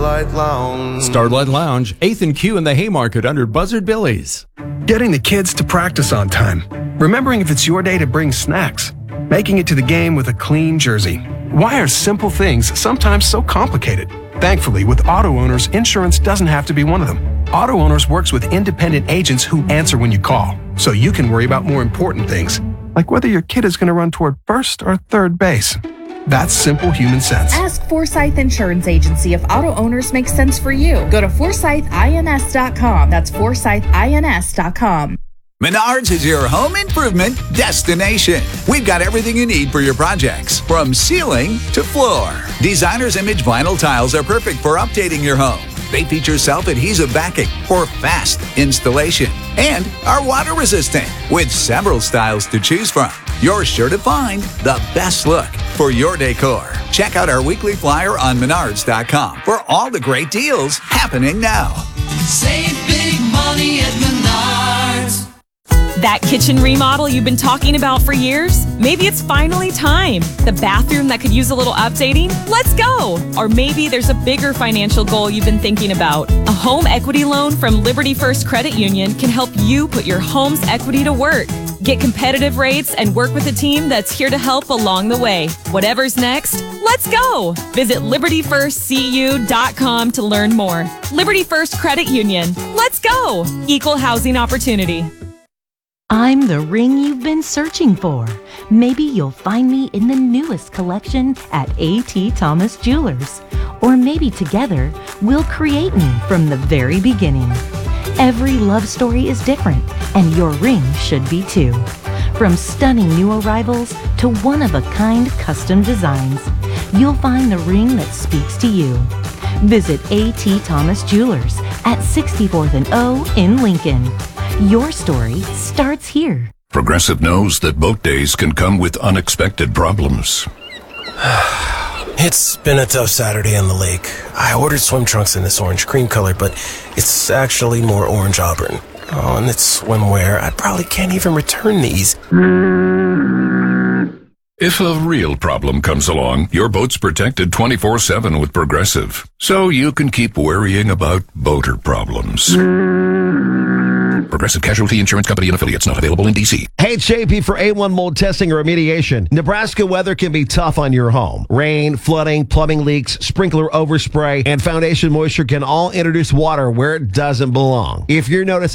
Starlight Lounge, 8th and Q in the Haymarket under Buzzard Billy's. Getting the kids to practice on time. Remembering if it's your day to bring snacks. Making it to the game with a clean jersey. Why are simple things sometimes so complicated? Thankfully, with Auto Owners, insurance doesn't have to be one of them. Auto Owners works with independent agents who answer when you call, so you can worry about more important things, like whether your kid is going to run toward first or third base. That's simple human sense. Ask Forsyth Insurance Agency if Auto Owners makes sense for you. Go to ForsythINS.com. That's ForsythINS.com. Menards is your home improvement destination. We've got everything you need for your projects, from ceiling to floor. Designer's Image vinyl tiles are perfect for updating your home. They feature self-adhesive backing for fast installation and are water resistant with several styles to choose from. You're sure to find the best look for your decor. Check out our weekly flyer on Menards.com for all the great deals happening now. Save big money at Menards. That kitchen remodel you've been talking about for years? Maybe it's finally time. The bathroom that could use a little updating? Let's go! Or maybe there's a bigger financial goal you've been thinking about. A home equity loan from Liberty First Credit Union can help you put your home's equity to work. Get competitive rates and work with a team that's here to help along the way. Whatever's next, let's go! Visit LibertyFirstCU.com to learn more. Liberty First Credit Union. Let's go! Equal housing opportunity. I'm the ring you've been searching for. Maybe you'll find me in the newest collection at A.T. Thomas Jewelers. Or maybe together, we'll create me from the very beginning. Every love story is different, and your ring should be too. From stunning new arrivals to one-of-a-kind custom designs, you'll find the ring that speaks to you. Visit A.T. Thomas Jewelers at 64th and O in Lincoln. Your story starts here. Progressive knows that boat days can come with unexpected problems. It's been a tough Saturday on the lake. I ordered swim trunks in this orange cream color, but it's actually more orange auburn. Oh, and it's swimwear. I probably can't even return these. If a real problem comes along, your boat's protected 24/7 with Progressive, so you can keep worrying about boater problems. Progressive Casualty Insurance Company and affiliates, not available in D.C. Hey, it's JP for A1 Mold Testing and Remediation. Nebraska weather can be tough on your home. Rain, flooding, plumbing leaks, sprinkler overspray, and foundation moisture can all introduce water where it doesn't belong. If you're noticing